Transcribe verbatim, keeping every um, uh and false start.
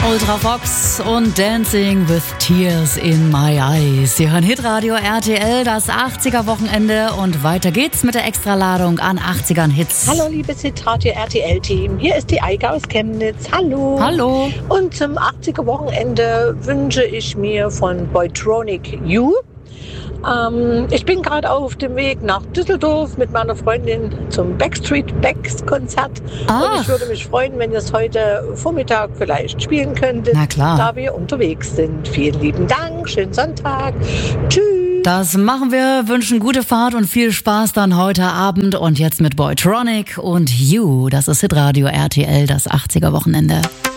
Ultravox und Dancing with Tears in My Eyes. Sie hören Hitradio R T L, das achtziger-Wochenende, und weiter geht's mit der Extraladung an achtzigern Hits. Hallo liebes Hitradio R T L-Team, hier ist die Eike aus Chemnitz. Hallo. Hallo. Und zum achtziger-Wochenende wünsche ich mir von Boytronic You. Ähm, ich bin gerade auf dem Weg nach Düsseldorf mit meiner Freundin zum Backstreet Backs Konzert. Ach. Und ich würde mich freuen, wenn ihr es heute Vormittag vielleicht spielen könntet, Na klar. da wir unterwegs sind. Vielen lieben Dank, schönen Sonntag. Tschüss. Das machen wir, wünschen gute Fahrt und viel Spaß dann heute Abend. Und jetzt mit Boytronic und You. Das ist Hitradio R T L, das achtziger-Wochenende.